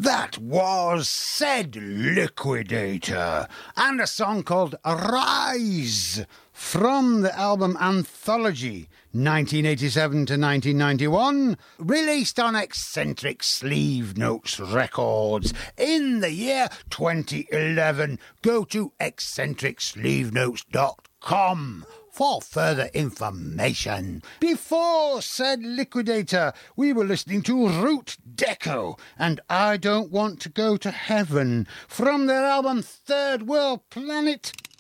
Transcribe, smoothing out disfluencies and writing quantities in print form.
That was Said Liquidator and a song called Rise from the album Anthology 1987 to 1991, released on Eccentric Sleeve Notes Records in the year 2011. Go to eccentricsleevenotes.com for further information. Before Said Liquidator, we were listening to Root Deco and I Don't Want to Go to Heaven from their album Third World Planet